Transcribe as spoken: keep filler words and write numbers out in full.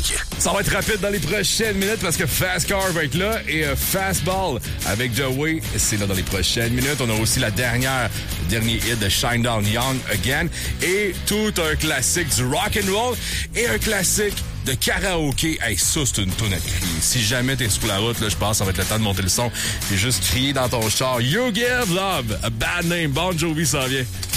Classique. Ça va être rapide dans les prochaines minutes parce que Fast Car va être là et euh, Fastball avec Joey, c'est là dans les prochaines minutes. On a aussi la dernière, le dernier hit de Shinedown Young Again et tout un classique du rock and roll et un classique de karaoké. Hey, ça, c'est une toune à crier. Si jamais t'es sur la route, là, je pense que ça va être le temps de monter le son et juste crier dans ton char. You Give Love, a Bad Name. Bon Jovi s'en vient.